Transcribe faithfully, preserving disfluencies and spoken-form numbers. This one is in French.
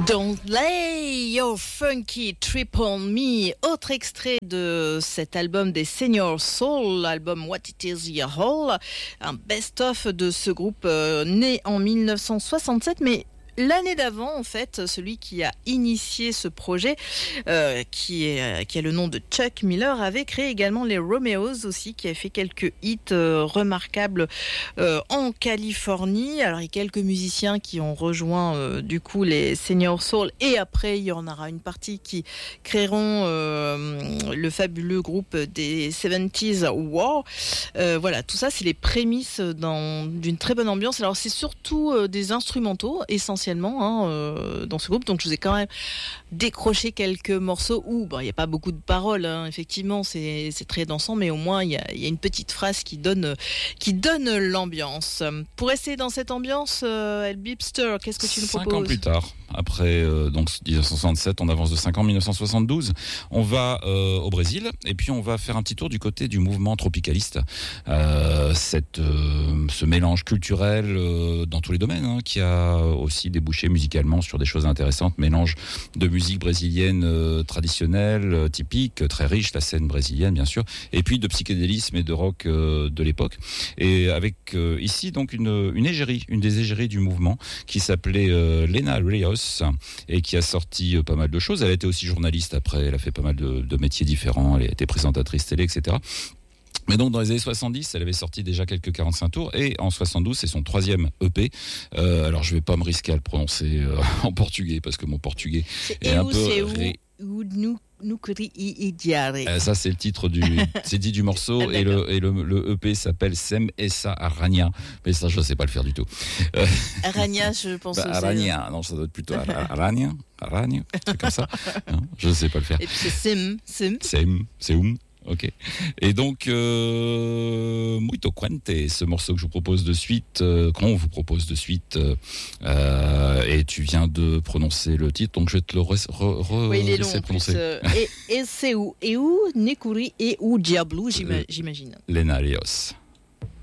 Don't lay your funky trip on me, autre extrait de cet album des Senior Soul, l'album What It Is Your Hall, un best-of de ce groupe euh, né en dix-neuf cent soixante-sept, mais l'année d'avant, en fait, celui qui a initié ce projet, euh, qui, est, euh, qui a le nom de Chuck Miller, avait créé également les Romeos aussi, qui a fait quelques hits euh, remarquables euh, en Californie. Alors, il y a quelques musiciens qui ont rejoint euh, du coup les Senior Soul, et après, il y en aura une partie qui créeront euh, le fabuleux groupe des soixante-dix War. Euh, voilà, tout ça, c'est les prémices dans, d'une très bonne ambiance. Alors, c'est surtout euh, des instrumentaux, essentiellement. Hein, euh, dans ce groupe, donc je vous ai quand même décroché quelques morceaux où bon, il n'y a pas beaucoup de paroles, hein, effectivement c'est, c'est très dansant, mais au moins il y a, y a une petite phrase qui donne, qui donne l'ambiance. Pour rester dans cette ambiance, euh, El Bipster, qu'est-ce que tu nous proposes ? Cinq ans plus tard, après euh, donc dix-neuf cent soixante-sept, on avance de cinq ans, dix-neuf cent soixante-douze, on va euh, au Brésil, et puis on va faire un petit tour du côté du mouvement tropicaliste, euh, cette, euh, ce mélange culturel euh, dans tous les domaines, hein, qui a aussi débouché musicalement sur des choses intéressantes, mélange de musique brésilienne euh, traditionnelle, euh, typique, très riche, la scène brésilienne bien sûr, et puis de psychédélisme et de rock euh, de l'époque, et avec euh, ici donc une, une égérie, une des égéries du mouvement qui s'appelait euh, Lena Rios, et qui a sorti euh, pas mal de choses. Elle a été aussi journaliste après, elle a fait pas mal de, de métiers différents, elle a été présentatrice télé, et cetera. Mais donc dans les années soixante-dix, elle avait sorti déjà quelques quarante-cinq tours, et en soixante-douze, c'est son troisième E P. Euh, alors je vais pas me risquer à le prononcer euh, en portugais parce que mon portugais c'est est un peu ré... euh, ça c'est le titre du c'est dit du morceau, et le et le, le E P s'appelle Sem Essa Aranha, mais ça je sais pas le faire du tout. Euh... Aranha, je pense. Bah, Aranha, non, ça doit être plutôt Aranha, Aranha, c'est comme ça. Non, je sais pas le faire. Et puis c'est Sim, Sim. Sim, Sim. Ok. Et donc, euh, Muito Quente, ce morceau que je vous propose de suite, euh, qu'on vous propose de suite, euh, et tu viens de prononcer le titre, donc je vais te le re- re- re- oui, il est laisser long, prononcer. Plus, euh, et, et c'est où, et où, Nekuri et où Diablo, j'ima- j'imagine. Lena Rios.